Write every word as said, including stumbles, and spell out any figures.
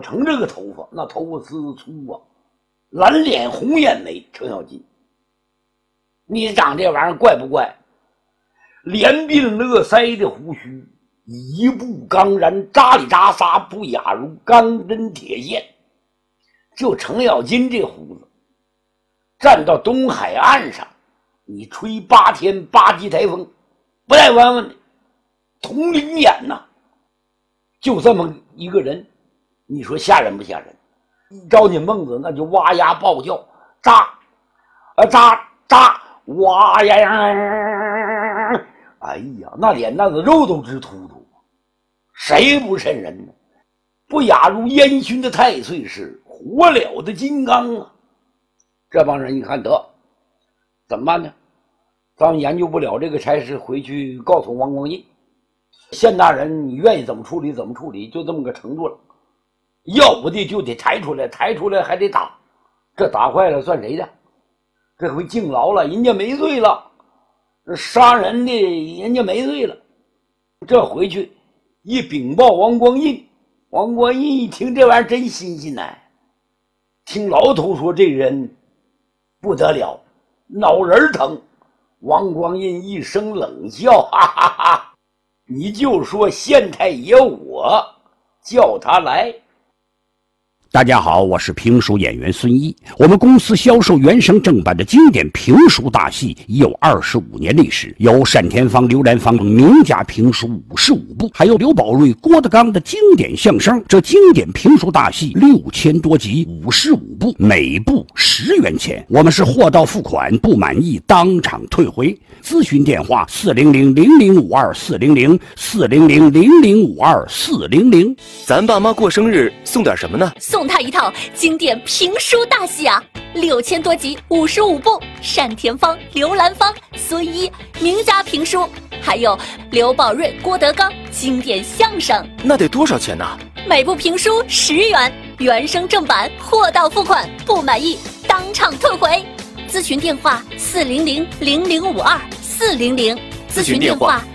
成这个头发，那头发丝粗啊，蓝脸红眼眉，程咬金，你长这玩意儿怪不怪？连鬓勒腮的胡须，一步刚然，扎里扎撒，不亚如钢针铁线。就程咬金这胡子，站到东海岸上，你吹八天八级台风，不带弯弯的，铜铃眼呐、啊！就这么一个人，你说吓人不吓人？招你孟子那就哇呀暴叫，喳啊喳喳哇呀呀！哎呀，那脸蛋子肉都直突突，谁不瘆人呢？不亚如烟熏的太岁是火燎的金刚啊！这帮人一看得怎么办呢？咱们研究不了这个差事，回去告诉王光义，县大人你愿意怎么处理怎么处理，就这么个程度了。要不的就得抬出来，抬出来还得打，这打坏了算谁的？这回敬牢了，人家没罪了，杀人的人家没罪了。这回去一禀报王光义，王光义一听这玩意儿真新鲜呢，听老头说这人不得了，脑仁疼。王光义一声冷笑，哈哈哈，你就说县太爷我叫他来。 大家好，我是评书演员孙一。我们公司销售原声正版的经典评书大戏已有二十五年历史，有单田芳、刘兰芳名家评书五十五部，还有刘宝瑞、郭德纲的经典相声。这经典评书大戏六千多集，五十五部，每部十元钱。我们是货到付款，不满意当场退回。咨询电话：四零零零零五二四零零四零零零零五二四零零。 咱爸妈过生日送点什么呢？ 送他一套经典评书大戏啊，六千多集，五十五部，单田芳、刘兰芳、孙一名家评书，还有刘宝瑞、郭德纲经典相声。 那得多少钱呢？ 每部评书十元，原声正版，货到付款，不满意当场退回。咨询电话：四零零零零五二四零零。咨询电话：